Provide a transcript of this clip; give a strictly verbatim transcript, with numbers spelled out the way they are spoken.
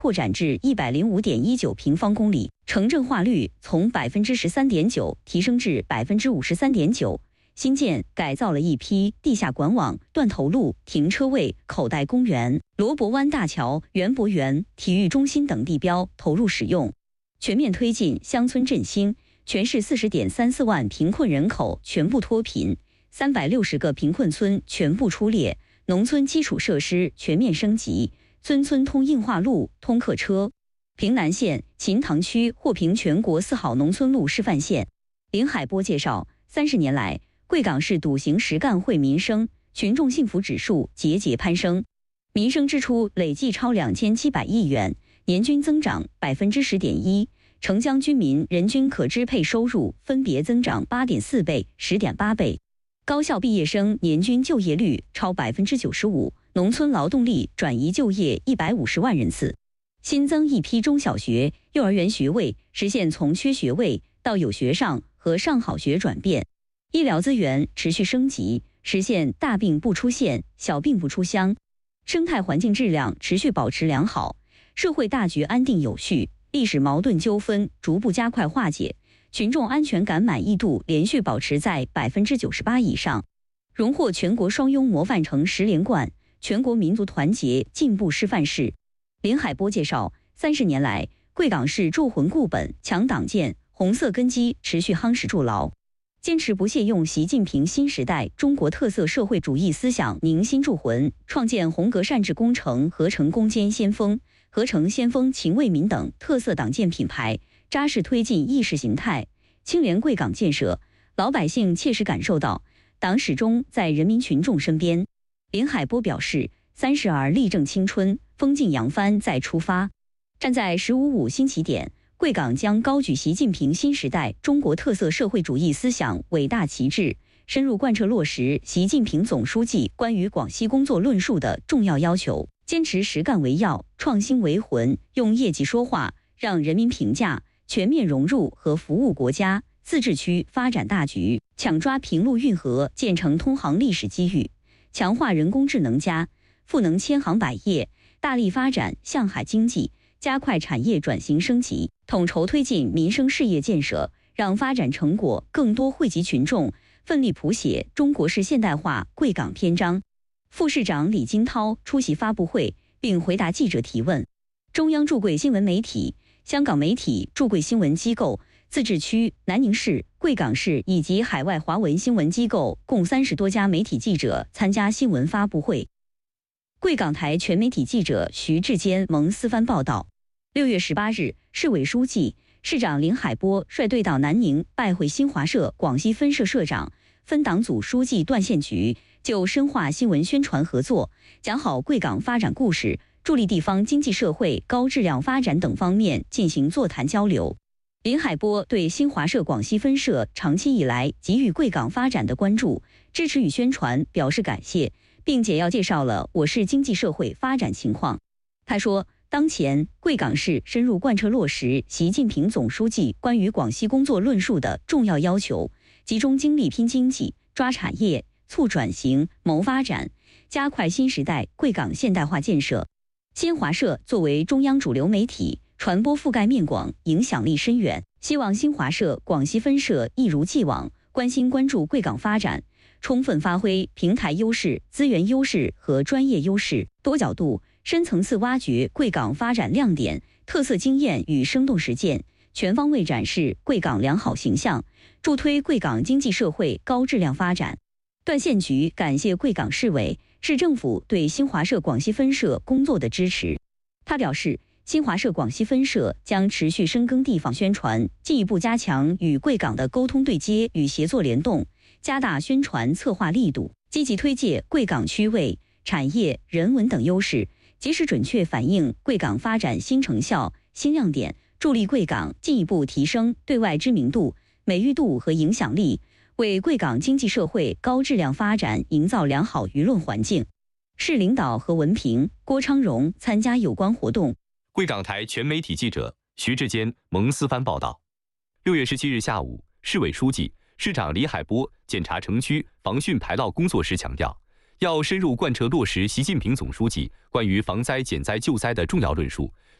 扩展至一百零五点一九平方公里，城镇化率从百分之十三点九提升至百分之五十三点九。新建改造了一批地下管网、断头路、停车位、口袋公园、罗伯湾大桥、园博园、体育中心等地标投入使用，全面推进乡村振兴，全市四十点三四万贫困人口全部脱贫，三百六十个贫困村全部出列，农村基础设施全面升级，村村通硬化路、通客车。平南县秦塘区获评全国四好农村路示范县。林海波介绍，三十年来，贵港市笃行实干惠民生，群众幸福指数节节攀升，民生支出累计超两千七百亿元，年均增长百分之十点一。城乡居民人均可支配收入分别增长八点四倍、十点八倍。高校毕业生年均就业率超百分之九十五，农村劳动力转移就业一百五十万人次。新增一批中小学、幼儿园学位，实现从缺学位到有学上和上好学转变。医疗资源持续升级，实现大病不出县、小病不出乡。生态环境质量持续保持良好，社会大局安定有序，历史矛盾纠纷逐步加快化解，群众安全感满意度连续保持在百分之九十八以上，荣获全国双优模范城十连冠、全国民族团结进步示范市。林海波介绍，三十年来，贵港市铸魂固本、强党建、红色根基持续夯实筑牢，坚持不懈用习近平新时代中国特色社会主义思想凝心铸魂，创建宏格善治工程合成攻坚先锋、合成先锋勤为民等特色党建品牌，扎实推进意识形态清廉贵港建设，老百姓切实感受到党始终在人民群众身边。林海波表示，三十而立正青春，风劲扬帆再出发。站在十五五新起点，贵港将高举习近平新时代中国特色社会主义思想伟大旗帜，深入贯彻落实习近平总书记关于广西工作论述的重要要求，坚持实干为要、创新为魂，用业绩说话，让人民评价，全面融入和服务国家自治区发展大局，抢抓平陆运河建成通航历史机遇，强化人工智能加赋能千行百业，大力发展向海经济，加快产业转型升级，统筹推进民生事业建设，让发展成果更多惠及群众，奋力谱写中国式现代化贵港篇章。副市长李金涛出席发布会并回答记者提问。中央驻贵新闻媒体、香港媒体驻贵新闻机构、自治区、南宁市、贵港市以及海外华文新闻机构共三十多家媒体记者参加新闻发布会。贵港台全媒体记者徐志坚、蒙思帆报道。六月十八日，市委书记、市长林海波率队到南宁拜会新华社广西分社社长、分党组书记段宪菊，就深化新闻宣传合作、讲好贵港发展故事、助力地方经济社会高质量发展等方面进行座谈交流。林海波对新华社广西分社长期以来给予贵港发展的关注、支持与宣传表示感谢，并简要介绍了我市经济社会发展情况。他说，当前贵港市深入贯彻落实习近平总书记关于广西工作论述的重要要求，集中精力拼经济、抓产业、促转型、谋发展，加快新时代贵港现代化建设。新华社作为中央主流媒体，传播覆盖面广，影响力深远，希望新华社广西分社一如既往关心关注贵港发展，充分发挥平台优势、资源优势和专业优势，多角度、深层次挖掘贵港发展亮点、特色经验与生动实践，全方位展示贵港良好形象，助推贵港经济社会高质量发展。段宪菊感谢贵港市委、市政府对新华社广西分社工作的支持。他表示，新华社广西分社将持续深耕地方宣传，进一步加强与贵港的沟通对接与协作联动，加大宣传策划力度，积极推介贵港区位、产业、人文等优势，及时准确反映贵港发展新成效、新亮点，助力贵港进一步提升对外知名度、美誉度和影响力，为贵港经济社会高质量发展营造良好舆论环境。市领导何文平、郭昌荣参加有关活动。 贵港台全媒体记者徐志坚、蒙思帆报道。六月十七日下午，市委书记、市长李海波检查城区防汛排涝工作时强调，要深入贯彻落实习近平总书记关于防灾减灾救灾的重要论述，